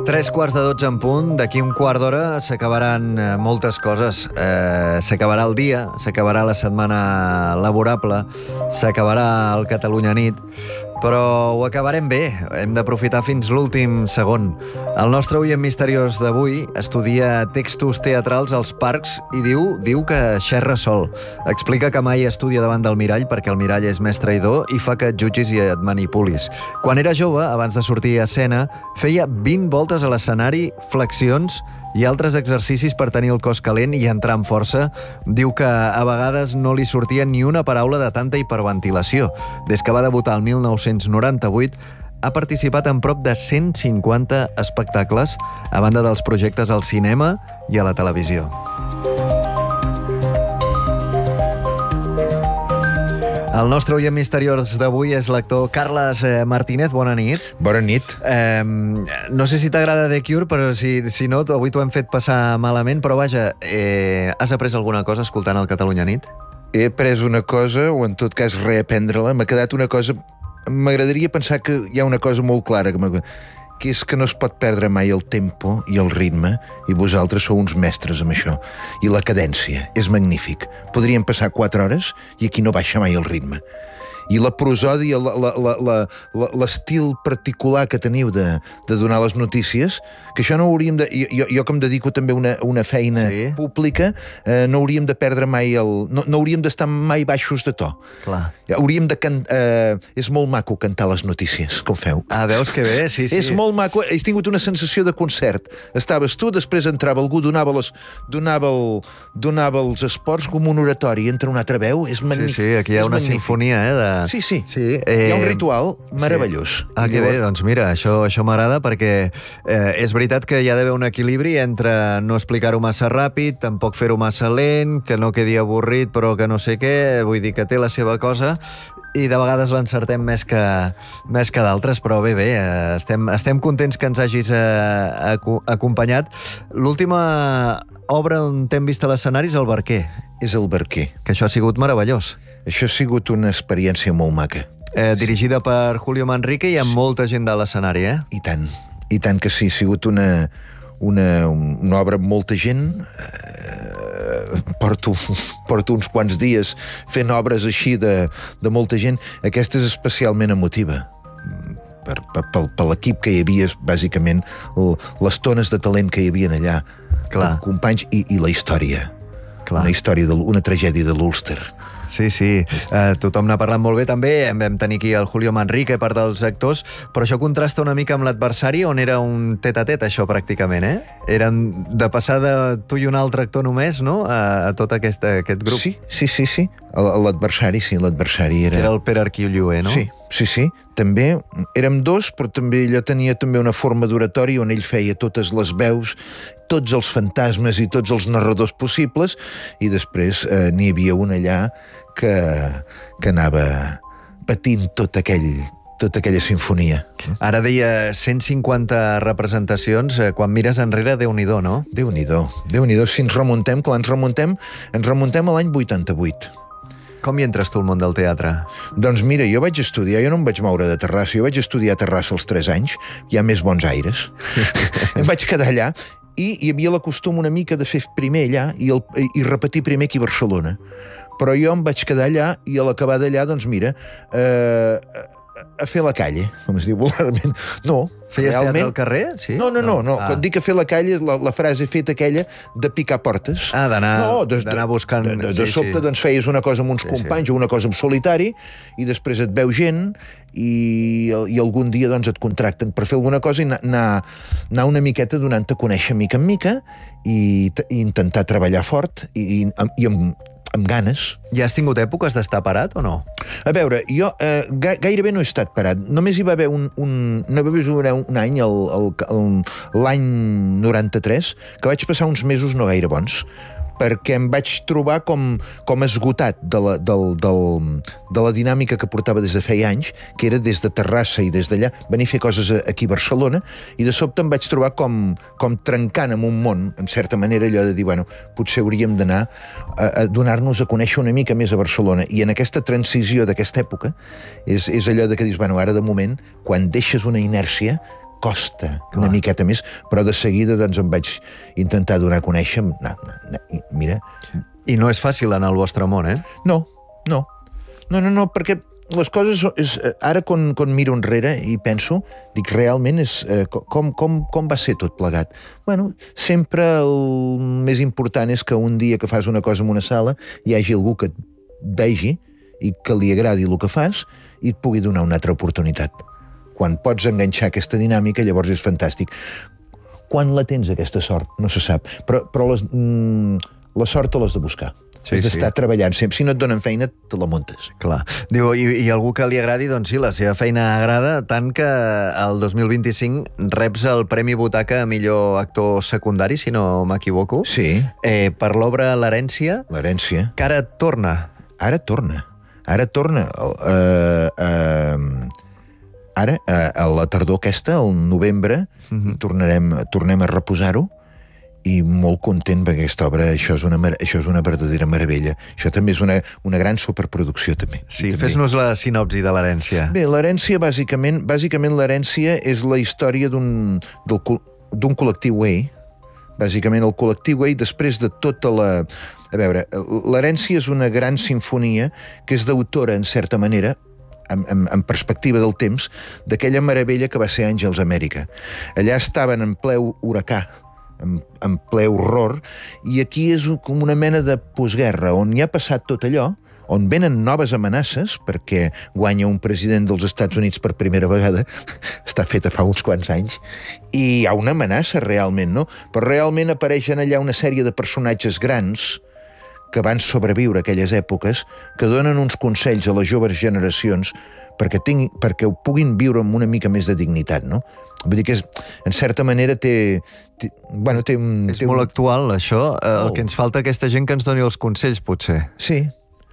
3:45 en punt. D'aquí un quart d'hora s'acabaran moltes coses. S'acabarà el dia, s'acabarà la setmana laborable, s'acabarà el Catalunya nit, però ho acabarem bé. Hem d'aprofitar fins l'últim segon. El nostre oient misteriós d'avui estudia textos teatrals als parcs i diu que xerra sol. Explica que mai estudia davant del mirall perquè el mirall és més traïdor i fa que et jutgis i et manipulis. Quan era jove, abans de sortir a escena, feia 20 voltes a l'escenari, flexions i altres exercicis per tenir el cos calent i entrar amb força. Diu que a vegades no li sortia ni una paraula de tanta hiperventilació. Des que va debutar el 1998, ha participat en prop de 150 espectacles, a banda dels projectes al cinema i a la televisió. El nostre oient misteriós d'avui és l'actor Carles Martínez. Bona nit. Bona nit. No sé si t'agrada The Cure, però si no, avui t'ho hem fet passar malament, però vaja, has après alguna cosa escoltant el Catalunya nit? He après una cosa, o en tot cas reaprendre-la. M'ha quedat una cosa... M'agradaria pensar que hi ha una cosa molt clara, que és que no es pot perdre mai el tempo i el ritme, i vosaltres sou uns mestres amb això. I la cadència és magnífic. Podríem passar 4 hores i aquí no baixa mai el ritme. I la prosòdia, l'estil particular que teniu de donar les notícies, que això no hauríem de... Jo que em dedico també a una feina pública, no hauríem de perdre mai no hauríem d'estar mai baixos de to. Clar. Hauríem de és molt maco cantar les notícies, com feu. Ah, veus que bé, sí. És molt maco. He tingut una sensació de concert. Estaves tu, després entrava algú, donava els esports com un oratori, entra una altra veu, és magnífic. Sí, aquí hi ha una sinfonia, Sí. Hi ha un ritual meravellós. Ah, que bé, doncs mira, això m'agrada perquè és veritat que hi ha d'haver un equilibri entre no explicar-ho massa ràpid, tampoc fer-ho massa lent, que no quedi avorrit però que no sé què, vull dir que té la seva cosa i de vegades l'encertem més que d'altres, però bé, estem contents que ens hagis acompanyat. L'última obra on t'hem vist a l'escenari és El Barquer. És El Barquer. Que això ha sigut meravellós. Això ha sigut una experiència molt maca. Dirigida per Julio Manrique i amb molta gent de l'escenari, I tant que sí. Ha sigut una obra amb molta gent. Porto uns quants dies fent obres així de molta gent. Aquesta és especialment emotiva. Per l'equip que hi havia, bàsicament, les tones de talent que hi havia allà. Clar. Companys i la història. Clar. Una tragèdia de l'Ulster. Sí. Tothom n'ha parlat molt bé també. Vam tenir aquí el Julio Manrique, part dels actors, però això contrasta una mica amb l'Adversari, on era un tet-a-tet, això, pràcticament, Eren de passar de tu i un altre actor només, no?, a tot aquest grup. Sí. L'Adversari era... Era el Pere Arquiu-Lluer, no? Sí. També érem dos, però també ell tenia també una forma d'oratori on ell feia totes les veus, tots els fantasmes i tots els narradors possibles, i després n'hi havia un allà que anava patint tota aquella sinfonia. Ara deia 150 representacions. Quan mires enrere, Déu-n'hi-do, no? Déu-n'hi-do. Si ens remuntem a l'any 88. Com hi entres tu al món del teatre? Doncs mira, jo vaig estudiar, jo no em vaig moure de Terrassa, jo vaig estudiar a Terrassa als 3 anys, hi ha més bons aires. Em vaig quedar allà i hi havia la costum una mica de fer primer allà i repetir primer aquí a Barcelona. Però jo em vaig quedar allà i a l'acabar d'allà, doncs mira, a fer la calle, com es diu vulgarment. No. Feies teatre al carrer? Sí? No. Quan dic a fer la calle, la frase feta aquella de picar portes. D'anar buscant... De sobte, doncs, feies una cosa amb uns companys o una cosa en solitari i després et veu gent i algun dia doncs et contracten per fer alguna cosa i anar una miqueta donant-te a conèixer mica en mica i intentar treballar fort i amb ganes. Ja has tingut èpoques d'estar parat o no? A veure, jo gairebé no he estat parat. Només hi va haver un any, l'any 93, que vaig passar uns mesos no gaire bons, perquè em vaig trobar com esgotat de la dinàmica que portava des de feia anys, que era des de Terrassa i des d'allà, venir a fer coses aquí a Barcelona, i de sobte em vaig trobar com trencant amb un món, en certa manera, allò de dir, bueno, potser hauríem d'anar a donar-nos a conèixer una mica més a Barcelona. I en aquesta transició d'aquesta època és allò de que dius, bueno, ara de moment, quan deixes una inèrcia, costa una miqueta més, però de seguida doncs em vaig intentar donar a conèixer. Mira. I no és fàcil en el vostre món, eh? No, perquè les coses... Ara, quan miro enrere i penso, dic, realment com va ser tot plegat? Bueno, sempre el més important és que un dia que fas una cosa en una sala hi hagi algú que et vegi i que li agradi el que fas i et pugui donar una altra oportunitat. Quan pots enganxar aquesta dinàmica, llavors és fantàstic. Quan la tens, aquesta sort? No se sap. Però la sort te l'has de buscar. Has d'estar treballant sempre. Si no et donen feina, te la muntes. Clar. Diu, i algú que li agradi, doncs sí, la seva feina agrada, tant que el 2025 reps el Premi Butaca a millor actor secundari, si no m'equivoco. Sí. Per l'obra L'herència. L'herència. Que ara torna. Ara torna. Ara, a la tardor aquesta, al novembre, tornem a reposar-ho, i molt content perquè aquesta obra, això és una verdadera meravella. Això també és una gran superproducció, també. Sí, fes-nos la sinopsi de L'herència. Bé, L'herència, bàsicament L'herència és la història d'un col·lectiu gay. Bàsicament, el col·lectiu gay, després de tota la... A veure, L'herència és una gran sinfonia que és d'autora, en certa manera, en perspectiva del temps, d'aquella meravella que va ser Àngels Amèrica. Allà estaven en ple huracà, en ple horror, i aquí és com una mena de postguerra, on hi ha passat tot allò, on venen noves amenaces, perquè guanya un president dels Estats Units per primera vegada, està feta fa uns quants anys, i hi ha una amenaça realment, no? Però realment apareixen allà una sèrie de personatges grans que van sobreviure a aquelles èpoques, que donen uns consells a les joves generacions perquè ho puguin viure amb una mica més de dignitat, no? Vull dir que en certa manera té molt actual, això. El que ens falta aquesta gent que ens doni els consells, potser. Sí,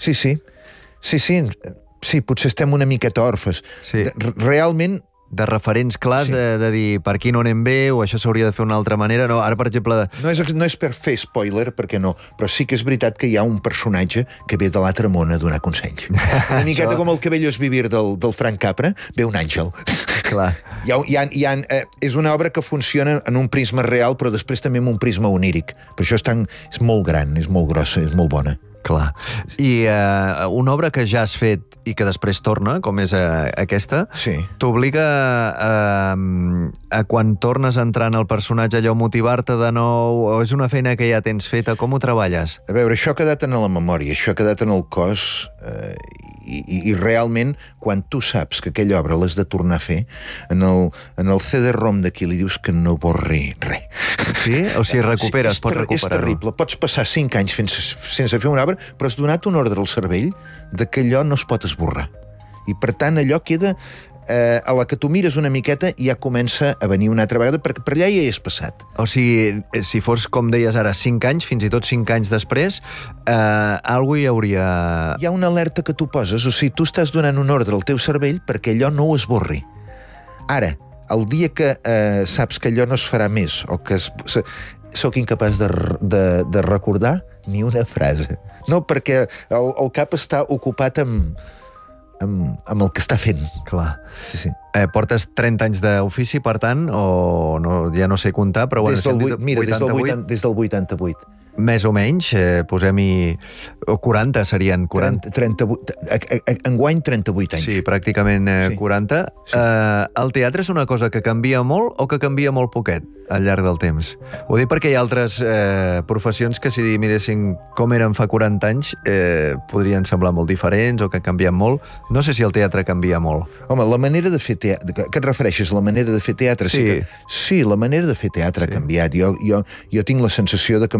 potser estem una miqueta orfes. Sí. Realment... De referents clars, de dir per aquí no anem bé, o això s'hauria de fer d'una altra manera. No, ara, per exemple... No és per fer spoiler, perquè no, però sí que és veritat que hi ha un personatge que ve de l'altre món a donar consells. Una miqueta com el Cabello es vivir del Frank Capra, ve un àngel. Clar. És una obra que funciona en un prisma real, però després també en un prisma oníric. Per això és molt gran, és molt grossa, és molt bona. Clar. I una obra que ja has fet i que després torna, com és aquesta, t'obliga a quan tornes a entrar en el personatge allò motivar-te de nou, o és una feina que ja tens feta? Com ho treballes? A veure, això ha quedat en la memòria, això ha quedat en el cos, i realment, quan tu saps que aquella obra l'has de tornar a fer, en el CD-ROM d'aquí li dius que no borri res. Sí? O sigui, recuperes, pots recuperar-ho. És terrible. Pots passar 5 anys sense fer una obra, però has donat un ordre al cervell de que allò no es pot esborrar. I, per tant, allò queda... a la que tu mires una miqueta ja comença a venir una altra vegada, perquè per allà ja hi has passat. O sigui, si fos, com deies ara, 5 anys, fins i tot 5 anys després, algú hi hauria... Hi ha una alerta que tu poses, o sigui, tu estàs donant un ordre al teu cervell perquè allò no ho esborri. Ara, el dia que saps que allò no es farà més, o que sóc incapaç de recordar ni una frase. No, perquè el cap està ocupat amb el que està fent. Clar. Sí. Portes 30 anys d'ofici, per tant, o no, ja no sé comptar, però... Des del 88. Més o menys, posem-hi... O 40 serien 40. 38, enguany 38 anys. Sí, pràcticament 40. Sí. El teatre és una cosa que canvia molt o que canvia molt poquet al llarg del temps? Ho dic perquè hi ha altres professions que si miressin com eren fa 40 anys podrien semblar molt diferents o que canvien molt. No sé si el teatre canvia molt. Home, la manera de fer teatre... Què et refereixes? La manera de fer teatre? Sí, la manera de fer teatre ha canviat. Jo tinc la sensació de que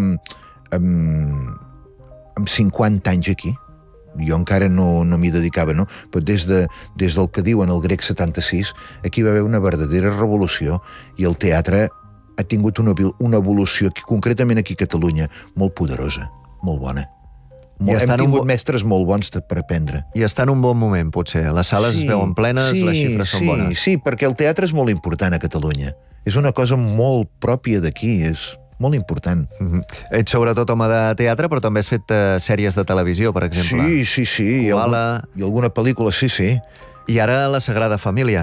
amb 50 anys aquí, jo encara no m'hi dedicava, no? Però des del que diuen el grec 76, aquí va haver una verdadera revolució i el teatre ha tingut una evolució, concretament aquí a Catalunya, molt poderosa, molt bona. Hem tingut mestres molt bons per aprendre. I està en un bon moment, potser. Les sales es veuen plenes, les xifres són bones. Sí, perquè el teatre és molt important a Catalunya. És una cosa molt pròpia d'aquí, és... molt important. Ets sobretot home de teatre, però també has fet sèries de televisió, per exemple. Sí. I alguna pel·lícula, sí. I ara La Sagrada Família.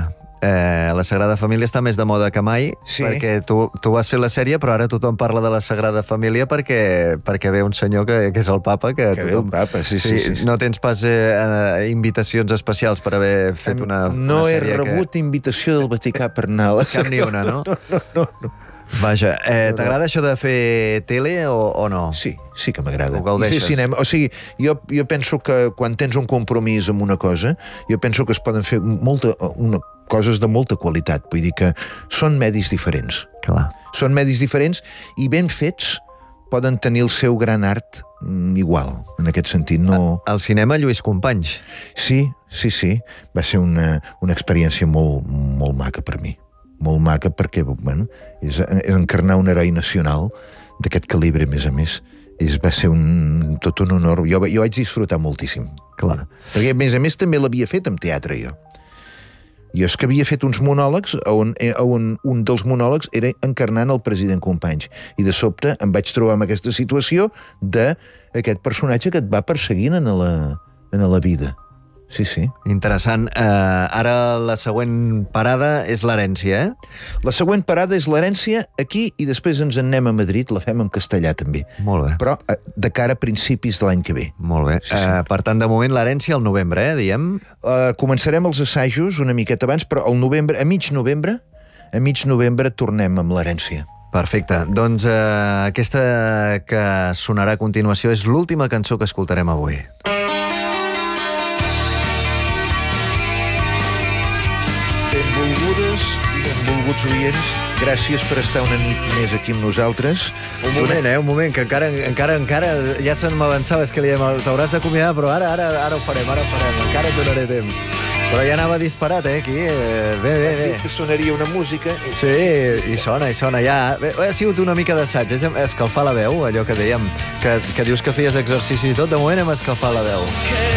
la Sagrada Família està més de moda que mai, Sí. perquè tu vas fer la sèrie, però ara tothom parla de la Sagrada Família perquè ve un senyor que és el papa. Que ve el papa, sí. No tens pas invitacions especials per haver fet una No he sèrie rebut invitació del Vaticà per anar a la Cap ni una, no? No. Vaja, t'agrada això de fer tele o no? Sí que m'agrada. Ho gaudeixes? I fer cinema. O sigui, jo penso que quan tens un compromís amb una cosa, jo penso que es poden fer coses de molta qualitat. Vull dir que són medis diferents. Clar. Són medis diferents i ben fets poden tenir el seu gran art igual, en aquest sentit. No... Al cinema, Lluís Companys. Sí. Va ser una experiència molt maca per mi. Molt maca perquè, bueno, és encarnar un heroi nacional d'aquest calibre, a més. Va ser tot un honor. Jo vaig disfrutar moltíssim. Clar. Perquè, a més, també l'havia fet amb teatre, jo. Jo és que havia fet uns monòlegs on un dels monòlegs era encarnant el president Companys. I de sobte em vaig trobar amb aquesta situació d'aquest personatge que et va perseguint en la vida. Sí. Interessant. Ara la següent parada és l'herència, eh? La següent parada és l'herència aquí i després ens en anem a Madrid, la fem en castellà també. Molt bé. Però de cara a principis de l'any que ve. Molt bé. Sí. Per tant, de moment l'herència al novembre, diem? Començarem els assajos una miqueta abans, però al novembre, a mig novembre tornem amb l'herència. Perfecte. Doncs aquesta que sonarà a continuació és l'última cançó que escoltarem avui. Benvolgudes i benvolguts oients, gràcies per estar una nit més aquí amb nosaltres. Un moment, que encara ja se m'avançava, és que li diem, t'hauràs d'acomiadar, però ara ho farem, encara et donaré temps. Però ja anava disparat, aquí. Bé. Que sonaria una música. Sí, i sona, ja. Bé, ha sigut una mica d'assaig, és escalfar la veu, allò que dèiem, que dius que feies exercici i tot, de moment hem escalfat la veu.